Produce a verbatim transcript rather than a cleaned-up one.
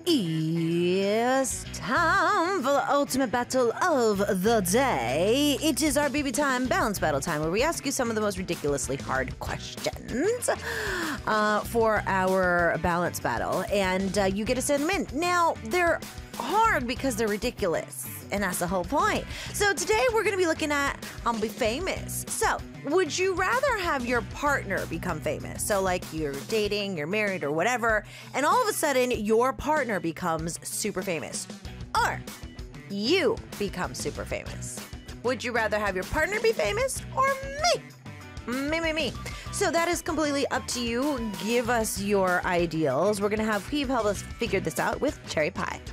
It's time for the ultimate battle of the day. It is our B B time, balance battle time, where we ask you some of the most ridiculously hard questions uh, for our balance battle, and uh, you get to send them in. Now, they're hard because they're ridiculous, and that's the whole point. So today we're going to be looking at um, be famous. So, would you rather have your partner become famous? So, like you're dating, you're married, or whatever, and all of a sudden your partner becomes super famous, or you become super famous. Would you rather have your partner be famous or me? Me, me, me. So that is completely up to you. Give us your ideals. We're going to have We've helped us figure this out with Cherry Pie.